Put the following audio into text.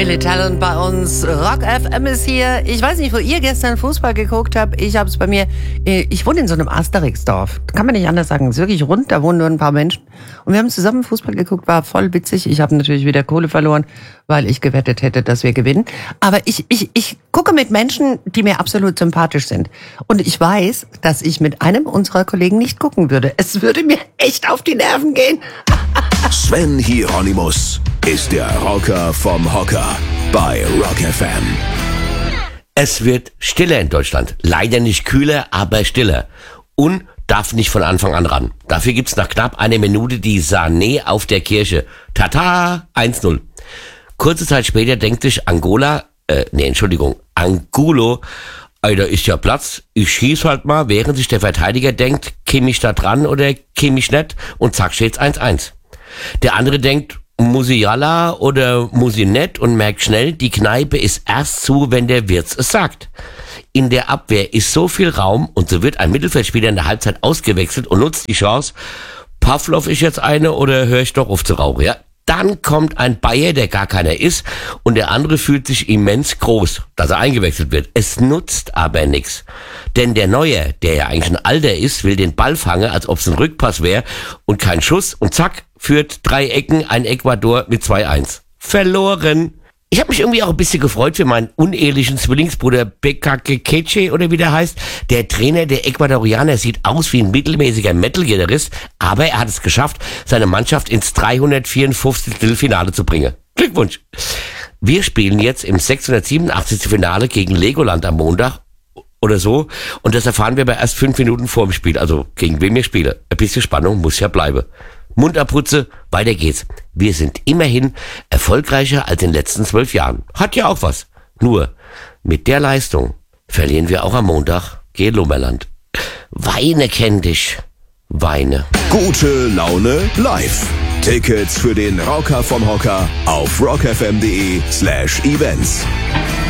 Billy Talent bei uns. Rock FM ist hier. Ich weiß nicht, wo ihr gestern Fußball geguckt habt. Ich habe es bei mir. Ich wohne in so einem Asterix-Dorf. Kann man nicht anders sagen. Es ist wirklich rund. Da wohnen nur ein paar Menschen. Und wir haben zusammen Fußball geguckt. War voll witzig. Ich habe natürlich wieder Kohle verloren, weil ich gewettet hätte, dass wir gewinnen. Aber ich gucke mit Menschen, die mir absolut sympathisch sind. Und ich weiß, dass ich mit einem unserer Kollegen nicht gucken würde. Es würde mir echt auf die Nerven gehen. Sven Hieronymus ist der Rocker vom Hocker bei Rock FM. Es wird stiller in Deutschland. Leider nicht kühler, aber stiller. Und darf nicht von Anfang an ran. Dafür gibt's nach knapp einer Minute die Sané auf der Kirche. Tata, 1-0. Kurze Zeit später denkt sich Angulo, da ist ja Platz, ich schieß halt mal, während sich der Verteidiger denkt, käme ich da dran oder käme ich nicht, und zack, steht's 1-1. Der andere denkt, muss ich jalla oder muss ich nicht, und merkt schnell, die Kneipe ist erst zu, wenn der Wirt es sagt. In der Abwehr ist so viel Raum, und so wird ein Mittelfeldspieler in der Halbzeit ausgewechselt und nutzt die Chance. Pavlov ist jetzt eine, oder höre ich doch auf zu rauchen, ja? Dann kommt ein Bayer, der gar keiner ist, und der andere fühlt sich immens groß, dass er eingewechselt wird. Es nutzt aber nichts. Denn der Neue, der ja eigentlich ein Alter ist, will den Ball fangen, als ob es ein Rückpass wäre, und kein Schuss, und zack, führt 3 Ecken ein Ecuador mit 2-1. Verloren. Ich habe mich irgendwie auch ein bisschen gefreut für meinen unehelichen Zwillingsbruder Bekake oder wie der heißt. Der Trainer der Ecuadorianer sieht aus wie ein mittelmäßiger Metal-Gitarrist, aber er hat es geschafft, seine Mannschaft ins 354. Finale zu bringen. Glückwunsch! Wir spielen jetzt im 687. Finale gegen Legoland am Montag oder so, und das erfahren wir aber erst 5 Minuten vor dem Spiel, also gegen wen wir spielen. Ein bisschen Spannung muss ja bleiben. Mund abputze, weiter geht's. Wir sind immerhin erfolgreicher als in den letzten 12 Jahren. Hat ja auch was. Nur, mit der Leistung verlieren wir auch am Montag gegen Lummerland. Weine kenn dich. Weine. Gute Laune live. Tickets für den Rocker vom Hocker auf rockfm.de/events.